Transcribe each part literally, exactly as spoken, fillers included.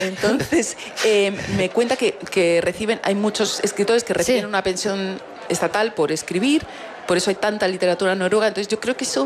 Entonces, eh, me cuenta que, que reciben, hay muchos escritores que reciben Sí. una pensión estatal por escribir, por eso hay tanta literatura noruega. Entonces, yo creo que eso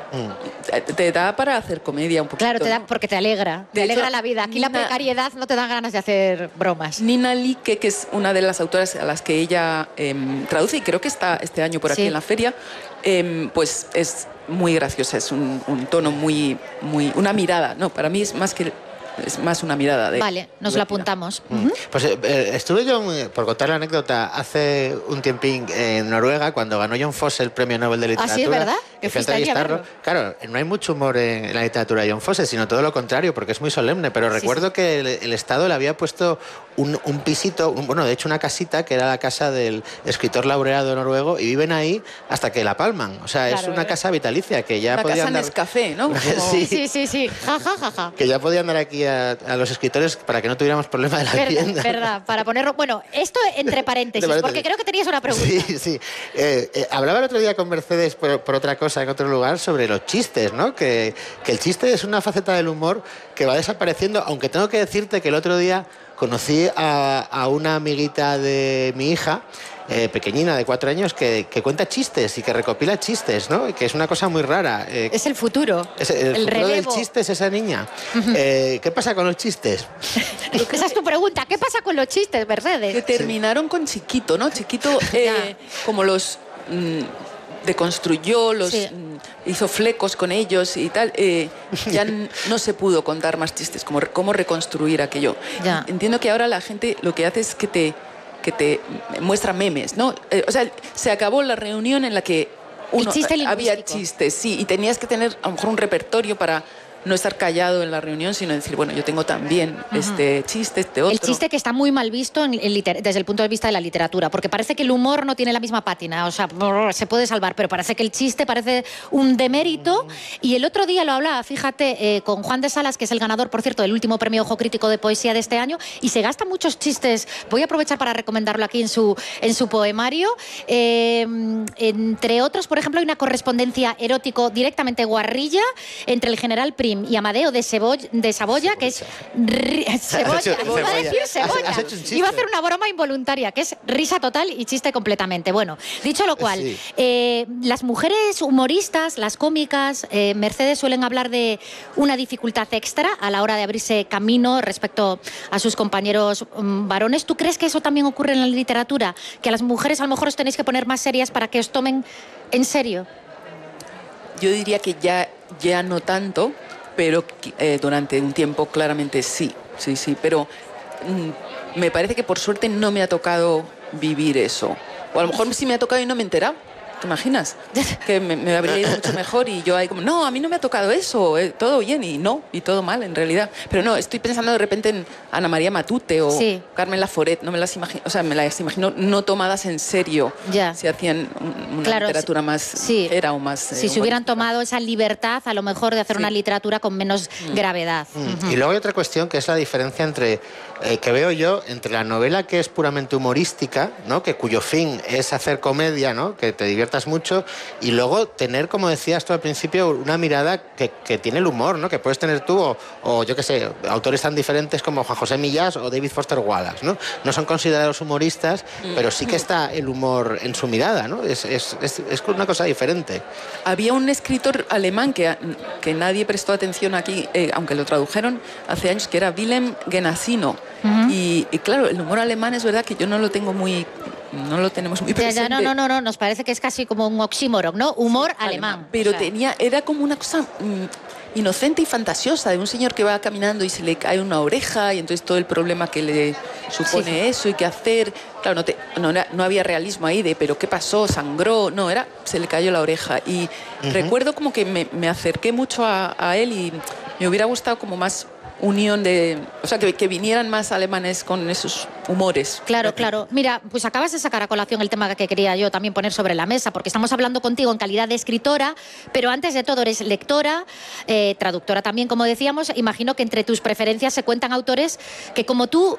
mm. te da para hacer comedia un poquito. Claro, te da, ¿no? porque te alegra, te De alegra hecho, la vida. Aquí Nina, la precariedad no te da ganas de hacer bromas. Nina Like, que es una de las autoras a las que ella eh, traduce, y creo que está este año por aquí Sí. en la feria, eh, pues es muy graciosa, es un, un tono muy, muy... una mirada, no, para mí es más que... es más una mirada de... Vale, nos lo apuntamos. Mm. Ujú. Pues eh, estuve yo, muy- por contar la anécdota, hace un tiempín en Noruega, cuando ganó John Fosse el Premio Nobel de ¿Ah, Literatura. sí, es verdad? Que Que fui a fuiste allí a entrevistarlo. verlo. Claro, no hay mucho humor en, en la literatura de John Fosse, sino todo lo contrario, porque es muy solemne. Pero Sí, recuerdo sí. que el, el Estado le había puesto un, un pisito, un- bueno, de hecho una casita, que era la casa del escritor laureado noruego, y viven ahí hasta que la palman. O sea, es Claro, una eh. casa vitalicia, que ya Una podían casa dar... Nescafé, ¿no? Como- Sí. Sí, sí, sí. Ja, ja, ja, ja. Que ya podían dar aquí a, a los escritores para que no tuviéramos problema de la Verdad, vivienda. verdad, para ponerlo... Bueno, esto entre paréntesis, Entre paréntesis. porque creo que tenías una pregunta. Sí, sí. Eh, eh, hablaba el otro día con Mercedes por, por otra cosa en otro lugar sobre los chistes, ¿no? Que, que el chiste es una faceta del humor que va desapareciendo, aunque tengo que decirte que el otro día conocí a, a una amiguita de mi hija, eh, pequeñina, de cuatro años, que, que cuenta chistes y que recopila chistes, ¿no? Que es una cosa muy rara. Eh, Es el futuro, es el, el futuro del relevo. chiste es esa niña. Eh, ¿Qué pasa con los chistes? Esa es tu pregunta. ¿Qué pasa con los chistes, que Mercedes? terminaron con Chiquito, ¿no? Chiquito, eh, como los mm, deconstruyó, los Sí. mm, hizo flecos con ellos y tal, eh, ya n- no se pudo contar más chistes, como re- cómo reconstruir aquello. Ya. Entiendo que ahora la gente lo que hace es que te, que te muestra memes, ¿no? Eh, o sea, se acabó la reunión en la que uno, chiste había lingüístico. chistes, sí, y tenías que tener a lo mejor un repertorio para no estar callado en la reunión, sino decir, bueno, yo tengo también este chiste, este otro. El chiste que está muy mal visto en- en liter- desde el punto de vista de la literatura, porque parece que el humor no tiene la misma pátina, o sea, brr, se puede salvar, pero parece que el chiste parece un demérito. Y el otro día lo hablaba, fíjate, eh, con Juan de Salas, que es el ganador, por cierto, del último premio Ojo Crítico de Poesía de este año, y se gasta muchos chistes. Voy a aprovechar para recomendarlo aquí en su, en su poemario. Eh, entre otros, por ejemplo, hay una correspondencia erótico directamente guarrilla entre el general Prim y Amadeo de, Seboy- de Saboya, que es... ri- Cebolla, Has hecho- iba a decir Has- cebolla. has hecho un chiste. Iba a hacer una broma involuntaria, que es risa total y chiste completamente. Bueno, dicho lo cual, Sí. eh, las mujeres humoristas, las cómicas, eh, Mercedes, suelen hablar de una dificultad extra a la hora de abrirse camino respecto a sus compañeros mm, varones. ¿Tú crees que eso también ocurre en la literatura? Que a las mujeres a lo mejor os tenéis que poner más serias para que os tomen en serio. Yo diría que ya, ya no tanto, pero eh, durante un tiempo claramente sí, sí, sí. Pero mm, me parece que por suerte no me ha tocado vivir eso. O a lo mejor sí me ha tocado y no me he enterado. ¿Te imaginas? Que me, me habría ido mucho mejor y yo ahí como, no, a mí no me ha tocado eso, eh, todo bien y no, y todo mal en realidad. Pero no, estoy pensando de repente en Ana María Matute o Sí. Carmen Laforet, no me las imagino, o sea, me las imagino no tomadas en serio. Ya. Si hacían un- una Claro, literatura más sí. ligera o más... Si eh, se hubieran humorística. tomado esa libertad, a lo mejor, de hacer Sí. una literatura con menos gravedad. Mm. Y luego hay otra cuestión que es la diferencia entre eh, que veo yo entre la novela que es puramente humorística, ¿no? Que cuyo fin es hacer comedia, ¿no? Que te diviertas mucho, y luego tener, como decías tú al principio, una mirada que, que tiene el humor, ¿no? Que puedes tener tú o, o yo qué sé, autores tan diferentes como Juan José Millás o David Foster Wallace, ¿no? No son considerados humoristas, pero sí que está el humor en su mirada, ¿no? Es, es, es, es una cosa diferente. Había un escritor alemán que, que nadie prestó atención aquí, eh, aunque lo tradujeron hace años, que era Wilhelm Genassino. y, y claro, el humor alemán es verdad que yo no lo tengo muy... No lo tenemos muy Ya, presente. ya, no, no, no, no, nos parece que es casi como un oxímoron, ¿no? Humor alemán. Pero O sea, tenía, era como una cosa mm, inocente y fantasiosa de un señor que va caminando y se le cae una oreja y entonces todo el problema que le supone Sí. eso y qué hacer. Claro, no, te- no, era- no había realismo ahí de, pero ¿qué pasó? ¿Sangró? No, era, se le cayó la oreja. Y recuerdo como que me, me acerqué mucho a, a él y me hubiera gustado como más unión de... O sea, que, que vinieran más alemanes con esos humores. Claro, claro. Mira, pues acabas de sacar a colación el tema que quería yo también poner sobre la mesa, porque estamos hablando contigo en calidad de escritora, pero antes de todo eres lectora, eh, traductora también, como decíamos. Imagino que entre tus preferencias se cuentan autores que, como tú,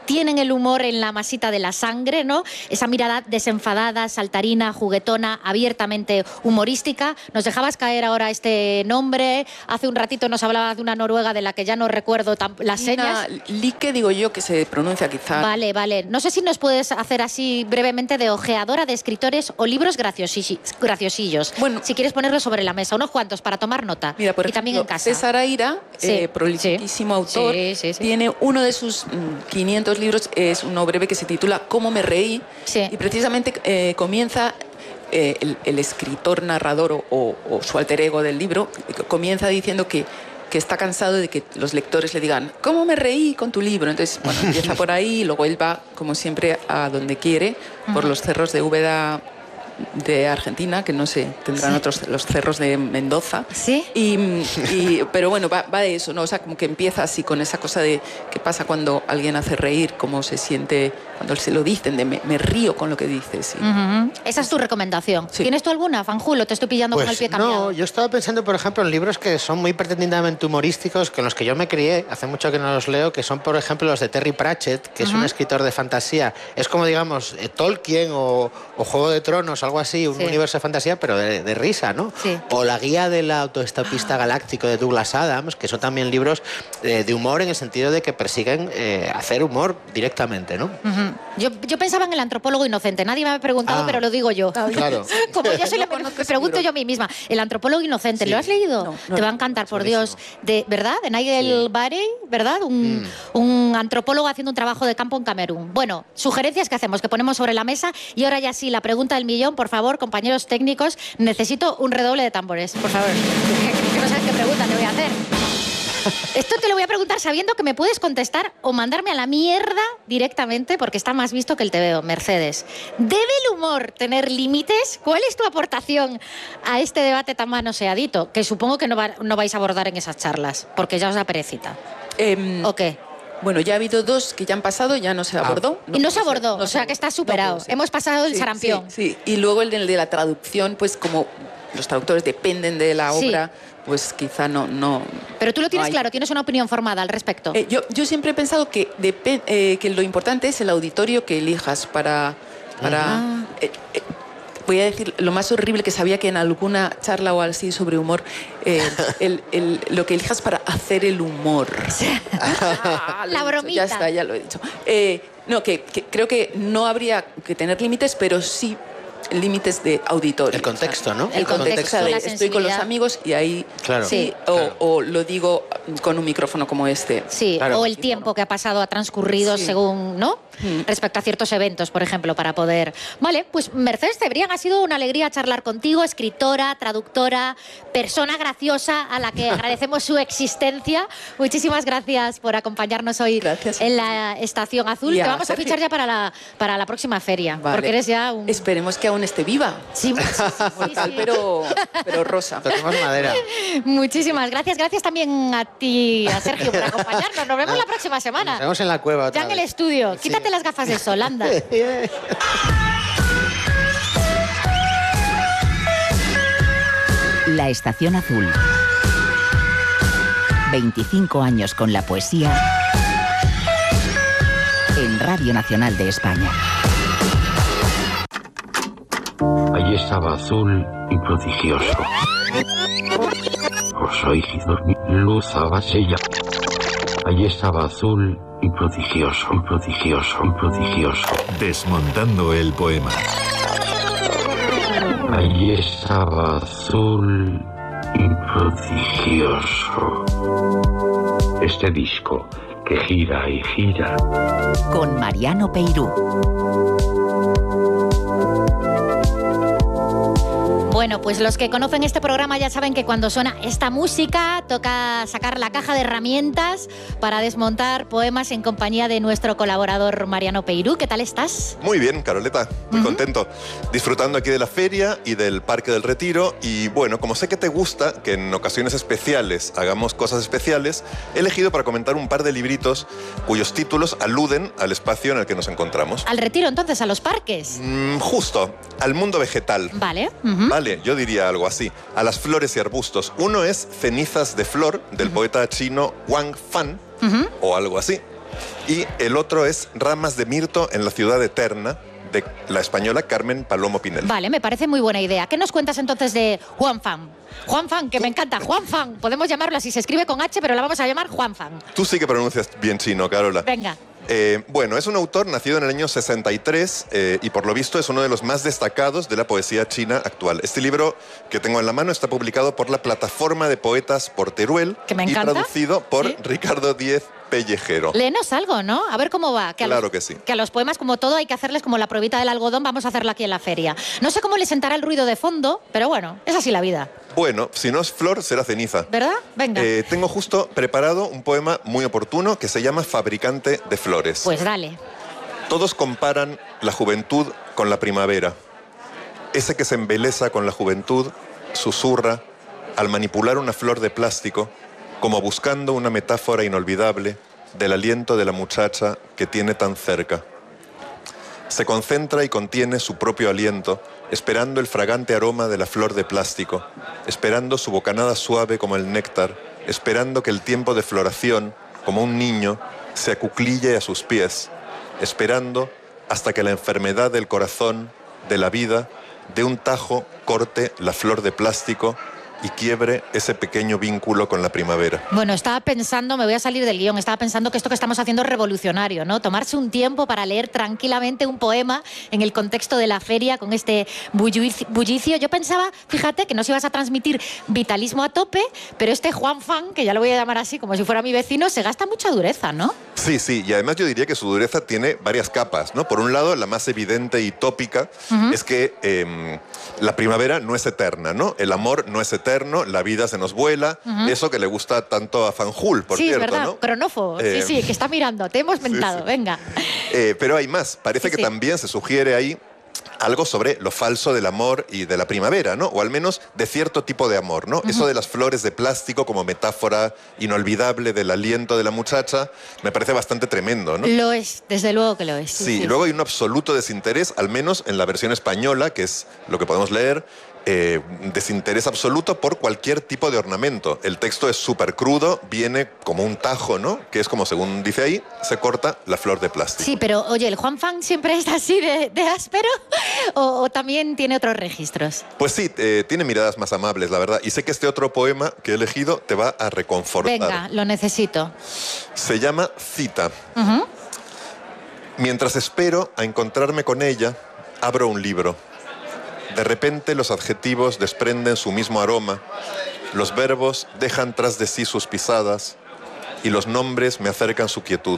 tienen el humor en la masita de la sangre, ¿no? Esa mirada desenfadada, saltarina, juguetona, abiertamente humorística. Nos dejabas caer ahora este nombre. Hace un ratito nos hablabas de una noruega de la que ya no recuerdo las señas. Like, digo yo, que se pronuncia quizá. Vale, vale. No sé si nos puedes hacer así brevemente de ojeadora de escritores o libros graciosillos. Bueno, si quieres ponerlos sobre la mesa, unos cuantos para tomar nota. Mira, por y ejemplo, también en casa. César Aira, sí, eh, proliquísimo sí, autor, sí, sí, sí. tiene uno de sus mmm, quinientos libros, es uno breve que se titula Cómo me reí, sí. y precisamente eh, comienza eh, el, el escritor, narrador o, o, o su alter ego del libro, comienza diciendo que que está cansado de que los lectores le digan ¿cómo me reí con tu libro? Entonces, bueno, empieza por ahí y luego él va, como siempre, a donde quiere, por los cerros de Úbeda de Argentina, que no sé, tendrán sí. otros, los cerros de Mendoza. ¿Sí? Y, y, pero bueno, va, va de eso, ¿no? O sea, como que empieza así con esa cosa de qué pasa cuando alguien hace reír, cómo se siente cuando se lo dicen, de me, me río con lo que dices. ¿sí? Uh-huh. Esa es tu recomendación. Sí. ¿Tienes tú alguna, Fanjulo? Te estoy pillando pues con el pie cambiado. No, yo estaba pensando, por ejemplo, en libros que son muy pretendidamente humorísticos, con los que yo me crié, hace mucho que no los leo, que son, por ejemplo, los de Terry Pratchett, que uh-huh. es un escritor de fantasía. Es como, digamos, eh, Tolkien o, o Juego de Tronos, algo así, un sí. universo de fantasía, pero de, de risa, ¿no? Sí. O La guía del autoestopista galáctico de Douglas Adams, que son también libros eh, de humor en el sentido de que persiguen eh, hacer humor directamente, ¿no? Uh-huh. Yo, yo pensaba en El antropólogo inocente. Nadie me ha preguntado, ah, pero lo digo yo. Claro. Como yo soy la, me pregunto yo a mí misma. El antropólogo inocente, sí. ¿lo has leído? No, no, Te va a encantar, por Dios. De, ¿verdad? De Nigel sí. Barey, ¿verdad? Un, mm. un antropólogo haciendo un trabajo de campo en Camerún. Bueno, sugerencias que hacemos, que ponemos sobre la mesa. Y ahora ya sí, la pregunta del millón, por favor, compañeros técnicos, necesito un redoble de tambores, por favor. Que, que no sabes qué pregunta te voy a hacer. Esto te lo voy a preguntar sabiendo que me puedes contestar o mandarme a la mierda directamente porque está más visto que el tebeo. Mercedes, ¿debe el humor tener límites? ¿Cuál es tu aportación a este debate tan manoseadito? Que supongo que no, va, no vais a abordar en esas charlas, porque ya os da perecita. Eh, ¿O qué? Bueno, ya ha habido dos que ya han pasado, ya no se abordó. Ah. No y no se abordó, no o sea que está superado. No Hemos pasado el sí, sarampión. Sí, sí, y luego el de la traducción, pues como los traductores dependen de la obra, sí. pues quizá no, no... Pero tú lo tienes no claro, tienes una opinión formada al respecto. Eh, yo, yo siempre he pensado que, depend, eh, que lo importante es el auditorio que elijas para... para ah. eh, eh, voy a decir lo más horrible que sabía que en alguna charla o así sobre humor, eh, el, el, lo que elijas para hacer el humor. ah, la bromita. Ya está, ya lo he dicho. Eh, no, que, que creo que no habría que tener límites, pero sí límites de auditorio. El contexto, ¿no? El, el contexto, contexto de la estoy con los amigos y ahí claro, sí, claro. O, o lo digo con un micrófono como este. Sí, claro. o el tiempo que ha pasado, ha transcurrido sí. según, ¿no? Mm. Respecto a ciertos eventos, por ejemplo, para poder... Vale, pues Mercedes Cebrián, ha sido una alegría charlar contigo, escritora, traductora, persona graciosa a la que agradecemos su existencia. Muchísimas gracias por acompañarnos hoy gracias. en la Estación Azul. Ya, Te vamos Sergio. a fichar ya para la, para la próxima feria, vale. porque eres ya un... Esperemos que aún esté viva. Sí, sí, sí, Mortal, sí. Pero, pero rosa. Toquemos madera. Muchísimas gracias. Gracias también a ti, a Sergio, por acompañarnos. Nos vemos la próxima semana. Nos vemos en la cueva otra Ya en el vez. estudio. Sí. Quítate las gafas de sol, anda. La Estación Azul. veinticinco años con la poesía en Radio Nacional de España. Allí estaba azul y prodigioso. Os oí dormir, luz abasella. Allí estaba azul y prodigioso, prodigioso, prodigioso. Desmontando el poema. Allí estaba azul y prodigioso. Este disco que gira y gira. Con Mariano Peirú. Bueno, pues los que conocen este programa ya saben que cuando suena esta música toca sacar la caja de herramientas para desmontar poemas en compañía de nuestro colaborador Mariano Peirú. ¿Qué tal estás? Muy bien, Caroleta, muy uh-huh. contento. Disfrutando aquí de la feria y del Parque del Retiro. Y bueno, como sé que te gusta que en ocasiones especiales hagamos cosas especiales, he elegido para comentar un par de libritos cuyos títulos aluden al espacio en el que nos encontramos. ¿Al retiro entonces, a los parques? Mm, justo, al mundo vegetal. Vale. Uh-huh. Vale, yo diría algo así. A las flores y arbustos. Uno es Cenizas de Flor, del uh-huh. poeta chino Wang Fan, uh-huh. o algo así. Y el otro es Ramas de mirto en la ciudad eterna, de la española Carmen Palomo Pinel. Vale, me parece muy buena idea. ¿Qué nos cuentas entonces de Juan Fan? Juan Fan, que me encanta, Juan Fan. Podemos llamarlo así, se escribe con H, pero la vamos a llamar Juan Fan. Tú sí que pronuncias bien chino, Carola. Venga. Eh, bueno, es un autor nacido en el año sesenta y tres eh, y por lo visto es uno de los más destacados de la poesía china actual. Este libro que tengo en la mano está publicado por la Plataforma de Poetas por Teruel que me y encanta. traducido por ¿Sí? Ricardo Díez Pellejero. Léenos algo, ¿no? A ver cómo va. Que a Claro los, que sí. Que a los poemas, como todo, hay que hacerles como la pruebita del algodón. Vamos a hacerlo aquí en la feria. No sé cómo le sentará el ruido de fondo, pero bueno, es así la vida. Bueno, si no es flor, será ceniza. ¿Verdad? Venga. Eh, tengo justo preparado un poema muy oportuno que se llama Fabricante de Flores. Pues dale. Todos comparan la juventud con la primavera. Ese que se embelesa con la juventud susurra al manipular una flor de plástico, como buscando una metáfora inolvidable del aliento de la muchacha que tiene tan cerca. Se concentra y contiene su propio aliento, esperando el fragante aroma de la flor de plástico, esperando su bocanada suave como el néctar, esperando que el tiempo de floración, como un niño, se acuclille a sus pies, esperando hasta que la enfermedad del corazón, de la vida, de un tajo corte la flor de plástico y quiebre ese pequeño vínculo con la primavera. Bueno, estaba pensando, me voy a salir del guión, estaba pensando que esto que estamos haciendo es revolucionario, ¿no? Tomarse un tiempo para leer tranquilamente un poema en el contexto de la feria con este bullicio. Yo pensaba, fíjate, que nos ibas a transmitir vitalismo a tope, pero este Juan Fan, que ya lo voy a llamar así como si fuera mi vecino, se gasta mucha dureza, ¿no? Sí, sí, y además yo diría que su dureza tiene varias capas, ¿no? Por un lado, la más evidente y tópica uh-huh. es que eh, la primavera no es eterna, ¿no? El amor no es eterno. La vida se nos vuela, uh-huh. eso que le gusta tanto a Fanjul, por sí, cierto, es verdad, ¿no? Cronófobo, eh, sí, sí, que está mirando, te hemos mentado, sí, sí. Venga. Eh, pero hay más, parece sí, que sí. también se sugiere ahí algo sobre lo falso del amor y de la primavera, ¿no? O al menos de cierto tipo de amor, ¿no? Uh-huh. Eso de las flores de plástico como metáfora inolvidable del aliento de la muchacha, me parece bastante tremendo, ¿no? Lo es, desde luego que lo es. Sí, sí, sí. Luego hay un absoluto desinterés, al menos en la versión española, que es lo que podemos leer, Eh, desinterés absoluto por cualquier tipo de ornamento. El texto es súper crudo, viene como un tajo, ¿no? Que es como, según dice ahí, se corta la flor de plástico. Sí, pero oye, ¿el Juan Fan siempre es así de, de áspero o, o también tiene otros registros? Pues sí, eh, tiene miradas más amables, la verdad. Y sé que este otro poema que he elegido te va a reconfortar. Venga, lo necesito. Se llama Cita. Uh-huh. Mientras espero a encontrarme con ella, abro un libro. De repente los adjetivos desprenden su mismo aroma, los verbos dejan tras de sí sus pisadas y los nombres me acercan su quietud.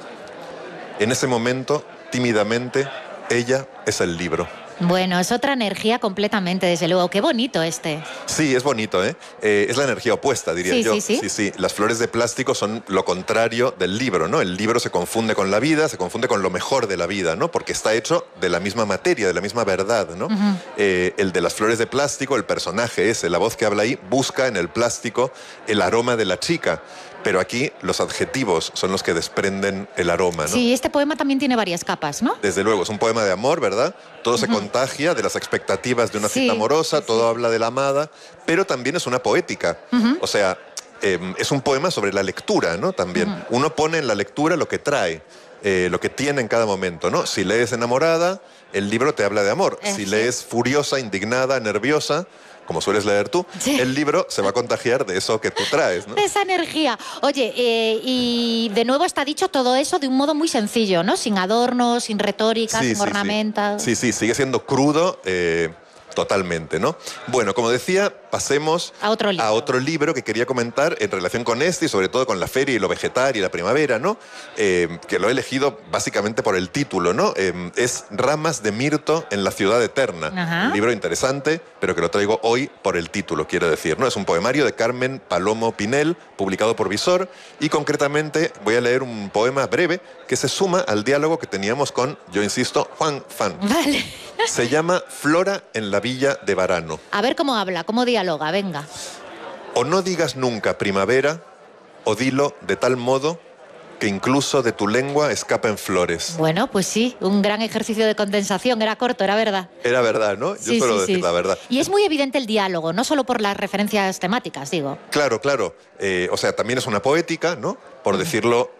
En ese momento, tímidamente, ella es el libro. Bueno, es otra energía completamente, desde luego. Qué bonito este. Sí, es bonito, ¿eh? eh es la energía opuesta, diría sí, yo. Sí, sí. sí, sí. Las flores de plástico son lo contrario del libro, ¿no? El libro se confunde con la vida, se confunde con lo mejor de la vida, ¿no? Porque está hecho de la misma materia, de la misma verdad, ¿no? Uh-huh. eh, el de las flores de plástico, el personaje ese, la voz que habla ahí, busca en el plástico el aroma de la chica. Pero aquí los adjetivos son los que desprenden el aroma, ¿no? Sí, este poema también tiene varias capas, ¿no? Desde luego, es un poema de amor, ¿verdad? Todo uh-huh. se contagia de las expectativas de una sí, cita amorosa, sí, todo sí. habla de la amada, pero también es una poética. Uh-huh. O sea, eh, es un poema sobre la lectura, ¿no? También. Uh-huh. Uno pone en la lectura lo que trae, eh, lo que tiene en cada momento, ¿no? Si lees enamorada, el libro te habla de amor. Eh, si sí. lees furiosa, indignada, nerviosa, como sueles leer tú, sí. el libro se va a contagiar de eso que tú traes, ¿no? De esa energía. Oye, eh, y de nuevo está dicho todo eso de un modo muy sencillo, ¿no? Sin adornos, sin retórica, sí, sin sí, ornamentas. Sí. sí, sí, sigue siendo crudo eh, totalmente, ¿no? Bueno, como decía, pasemos a otro, a otro libro que quería comentar en relación con este y sobre todo con la feria y lo vegetal y la primavera, ¿no? Eh, que lo he elegido básicamente por el título, ¿no? Eh, es Ramas de mirto en la ciudad eterna. Ajá. Un libro interesante, pero que lo traigo hoy por el título, quiero decir, ¿no? Es un poemario de Carmen Palomo Pinel, publicado por Visor, y concretamente voy a leer un poema breve que se suma al diálogo que teníamos con, yo insisto, Juan Fan. Vale. Se llama Flora en la Villa de Varano. A ver cómo habla, cómo dialoga, venga. O no digas nunca primavera, o dilo de tal modo que incluso de tu lengua escapen flores. Bueno, pues sí, un gran ejercicio de condensación, era corto, era verdad. Era verdad, ¿no? Yo sí, suelo sí, decir sí. la verdad. Y es muy evidente el diálogo, no solo por las referencias temáticas, digo. Claro, claro. Eh, o sea, también es una poética, ¿no? Por decirlo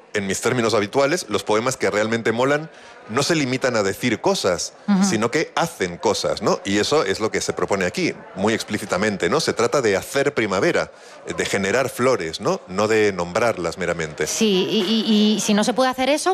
en mis términos habituales, los poemas que realmente molan no se limitan a decir cosas, uh-huh. sino que hacen cosas, ¿no? Y eso es lo que se propone aquí, muy explícitamente, ¿no? Se trata de hacer primavera, de generar flores, ¿no? No de nombrarlas meramente. Sí, y, y, y si no se puede hacer eso,